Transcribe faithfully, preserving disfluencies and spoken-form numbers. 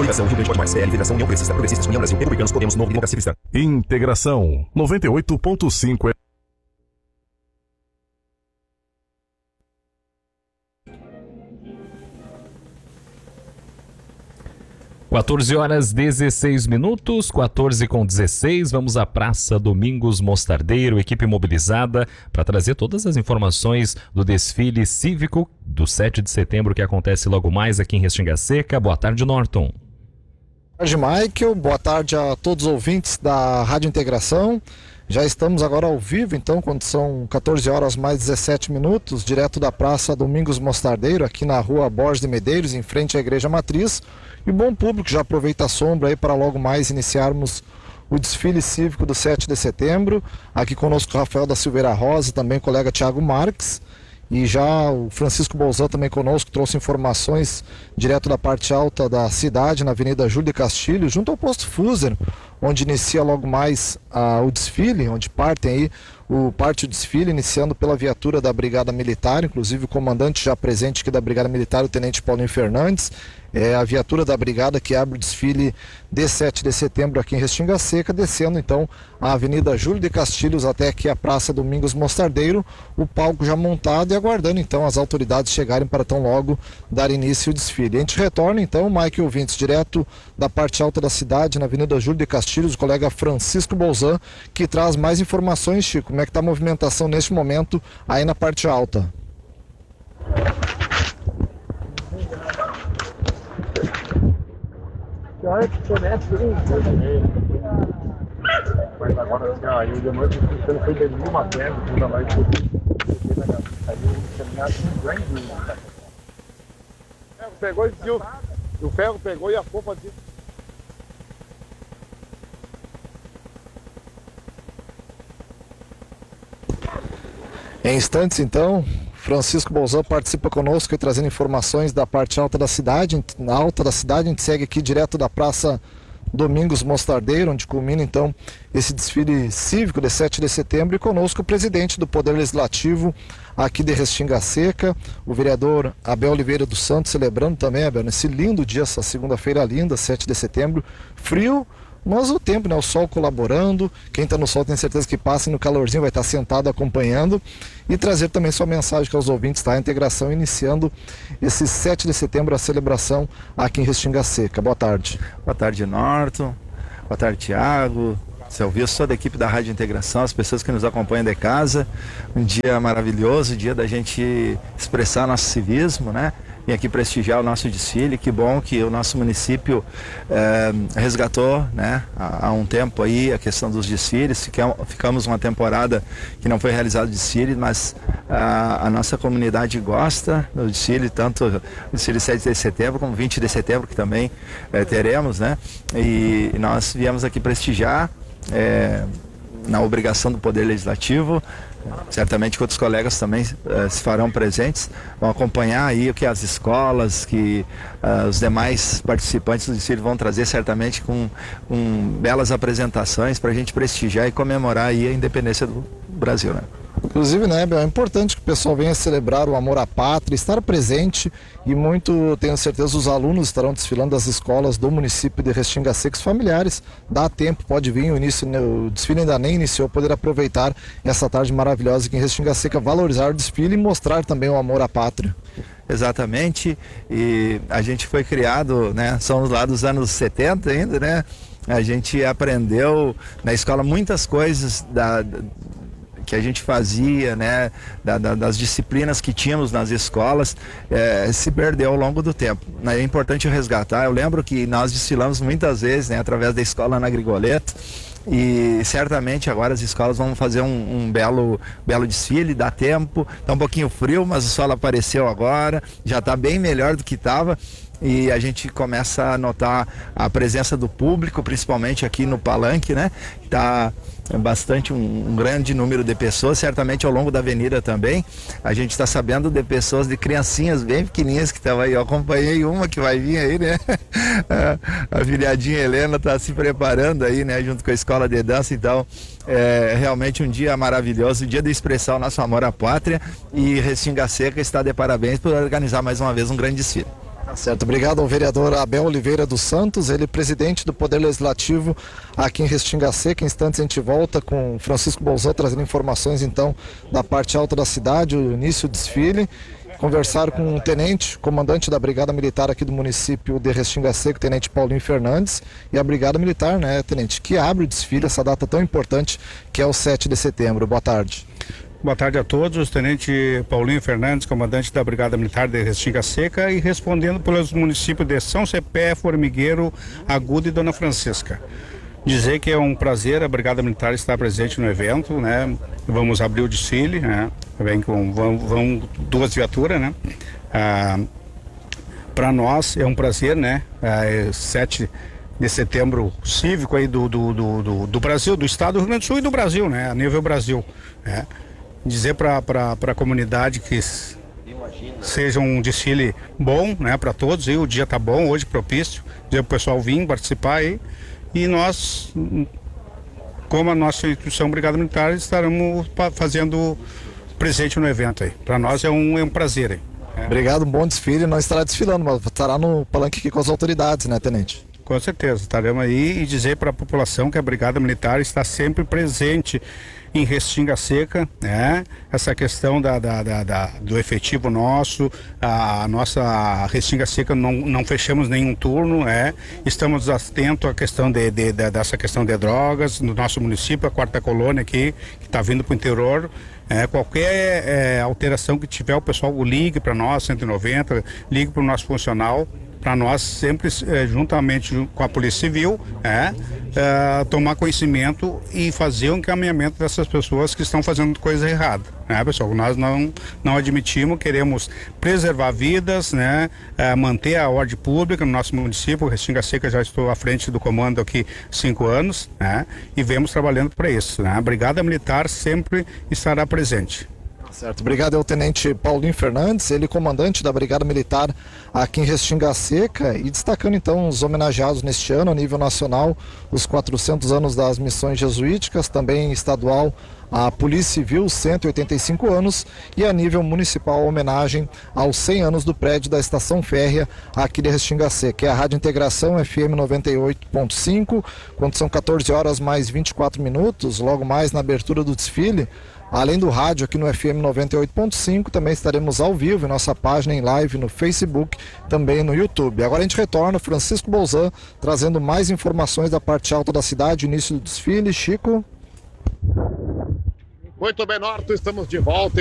Coligação Rio Grande Pode Mais, P L, Federação União Progressista, Progressistas, União Brasil, Republicanos, Podemos, Novo e Democracia Cristã. Integração noventa e oito ponto cinco. quatorze horas dezesseis minutos, quatorze com dezesseis, vamos à Praça Domingos Mostardeiro, equipe mobilizada para trazer todas as informações do desfile cívico do sete de setembro que acontece logo mais aqui em Restinga Seca. Boa tarde, Norton. Boa tarde, Michael. Boa tarde a todos os ouvintes da Rádio Integração. Já estamos agora ao vivo, então, quando são quatorze horas mais dezessete minutos, direto da Praça Domingos Mostardeiro, aqui na rua Borges de Medeiros, em frente à Igreja Matriz. E o bom público já aproveita a sombra aí para logo mais iniciarmos o desfile cívico do sete de setembro. Aqui conosco o Rafael da Silveira Rosa, também o colega Thiago Marques. E já o Francisco Bolzan também conosco, trouxe informações direto da parte alta da cidade, na Avenida Júlio de Castilho, junto ao posto Fuser, onde inicia logo mais ah, o desfile, onde partem aí o parte o desfile, iniciando pela viatura da Brigada Militar, inclusive o comandante já presente aqui da Brigada Militar, o Tenente Paulinho Fernandes. É a viatura da Brigada que abre o desfile de sete de setembro aqui em Restinga Seca, descendo então a Avenida Júlio de Castilhos até aqui a Praça Domingos Mostardeiro, o palco já montado e aguardando então as autoridades chegarem para tão logo dar início ao desfile. A gente retorna então, Mike ouvintes, direto da parte alta da cidade, na Avenida Júlio de Castilhos, o colega Francisco Bolzan, que traz mais informações. Chico, como é que está a movimentação neste momento aí na parte alta? Mas agora assim, ó, eu demorei que foi de mil uma pedra, toda lá e tudo. Aí o caminhado grande. O ferro pegou e desviou. O ferro pegou e a polpa disse. Em instantes, então, Francisco Bolzan participa conosco e trazendo informações da parte alta da cidade. Na alta da cidade, a gente segue aqui direto da Praça Domingos Mostardeiro, onde culmina então esse desfile cívico de sete de setembro, e conosco o presidente do Poder Legislativo aqui de Restinga Seca, o vereador Abel Oliveira dos Santos, celebrando também, Abel, nesse lindo dia, essa segunda-feira linda, sete de setembro, frio, mas o tempo, né, o sol colaborando. Quem está no sol tem certeza que passa, e no calorzinho vai estar sentado acompanhando, e trazer também sua mensagem que aos ouvintes, tá? A integração iniciando esse sete de setembro, a celebração aqui em Restinga Seca. Boa tarde. Boa tarde, Norton. Boa tarde, Thiago. Silvio, sou da equipe da Rádio Integração, as pessoas que nos acompanham de casa. Um dia maravilhoso, dia da gente expressar nosso civismo, né? Vim aqui prestigiar o nosso desfile. Que bom que o nosso município eh, resgatou, né, há, há um tempo aí a questão dos desfiles. Ficamos, ficamos uma temporada que não foi realizado desfile, mas a, a nossa comunidade gosta do desfile, tanto o desfile sete de setembro como vinte de setembro, que também eh, teremos, né? E, e nós viemos aqui prestigiar, eh, na obrigação do Poder Legislativo. Certamente que outros colegas também uh, se farão presentes, vão acompanhar aí o que as escolas, que uh, os demais participantes do desfile vão trazer, certamente com, com belas apresentações para a gente prestigiar e comemorar aí a independência do Brasil, né? Inclusive, né, Bel, é importante que o pessoal venha celebrar o amor à pátria, estar presente, e muito, tenho certeza, os alunos estarão desfilando das escolas do município de Restinga Seca, os familiares. Dá tempo, pode vir, o, início, o desfile ainda nem iniciou, poder aproveitar essa tarde maravilhosa aqui em Restinga Seca, valorizar o desfile e mostrar também o amor à pátria. Exatamente, e a gente foi criado, né, somos lá dos anos setenta ainda, né? A gente aprendeu na escola muitas coisas da... que a gente fazia, né, da, da, das disciplinas que tínhamos nas escolas, é, se perdeu ao longo do tempo. É importante resgatar. Eu lembro que nós desfilamos muitas vezes, né, através da escola na Grigoleto, e certamente agora as escolas vão fazer um, um belo, belo desfile. Dá tempo, está um pouquinho frio, mas o sol apareceu agora, já está bem melhor do que estava. E a gente começa a notar a presença do público, principalmente aqui no palanque, né? Está bastante, um, um grande número de pessoas, certamente ao longo da avenida também. A gente está sabendo de pessoas, de criancinhas bem pequenininhas que estavam aí. Eu acompanhei uma que vai vir aí, né? A filhadinha Helena está se preparando aí, né? Junto com a escola de dança. Então, é realmente um dia maravilhoso, o dia de expressar o nosso amor à pátria. E Restinga Seca está de parabéns por organizar mais uma vez um grande desfile. Tá certo, obrigado ao vereador Abel Oliveira dos Santos, ele presidente do Poder Legislativo aqui em Restinga Seca. Em instantes a gente volta com Francisco Bolzan trazendo informações então da parte alta da cidade, o início do desfile. Conversar com o tenente, comandante da Brigada Militar aqui do município de Restinga Seca, o tenente Paulinho Fernandes, e a Brigada Militar, né, tenente, que abre o desfile, essa data tão importante que é o sete de setembro. Boa tarde. Boa tarde a todos, tenente Paulinho Fernandes, comandante da Brigada Militar de Restinga Seca, e respondendo pelos municípios de São Cepé, Formigueiro, Agudo e Dona Francisca. Dizer que é um prazer a Brigada Militar estar presente no evento, né? Vamos abrir o desfile, né? Vem com, vão, vão duas viaturas, né? Ah, para nós é um prazer, né? Ah, é sete de setembro cívico aí do, do, do, do, do Brasil, do estado do Rio Grande do Sul e do Brasil, né? A nível Brasil, né? Dizer para a comunidade que seja um desfile bom, né? Para todos, e o dia tá bom, hoje propício, dizer para o pessoal vir participar aí. E nós, como a nossa instituição Brigada Militar, estaremos fazendo presente no evento aí. Para nós é um, é um prazer aí. É. Obrigado, um bom desfile. Não estará desfilando, mas estará no palanque aqui com as autoridades, né, tenente? Com certeza, estaremos aí e dizer para a população que a Brigada Militar está sempre presente em Restinga Seca, né? Essa questão da, da, da, da, do efetivo nosso, a nossa Restinga Seca não, não fechamos nenhum turno, né? Estamos atentos à questão de, de, de, dessa questão de drogas no nosso município, a quarta colônia aqui, que está vindo para o interior. É, qualquer é, alteração que tiver, o pessoal ligue para nós, cento e noventa, ligue para o nosso funcional, para nós sempre, é, juntamente com a Polícia Civil, é, é, tomar conhecimento e fazer o encaminhamento dessas pessoas que estão fazendo coisa errada, né, pessoal? Nós não, não admitimos, queremos preservar vidas, né, é, manter a ordem pública no nosso município. Restinga Seca, já estou à frente do comando aqui cinco anos, né, e vemos trabalhando para isso, né? A Brigada Militar sempre estará presente. Certo, obrigado ao tenente Paulinho Fernandes, ele comandante da Brigada Militar aqui em Restinga Seca, e destacando então os homenageados neste ano a nível nacional, os quatrocentos anos das missões jesuíticas, também estadual a Polícia Civil, cento e oitenta e cinco anos, e a nível municipal a homenagem aos cem anos do prédio da Estação Férrea aqui de Restinga Seca, que é a Rádio Integração F M noventa e oito ponto cinco, quando são quatorze horas mais vinte e quatro minutos, logo mais na abertura do desfile. Além do rádio aqui no F M noventa e oito ponto cinco, também estaremos ao vivo em nossa página em live no Facebook, também no YouTube. Agora a gente retorna, Francisco Bolzan, trazendo mais informações da parte alta da cidade, início do desfile. Chico. Muito bem, Norton, estamos de volta.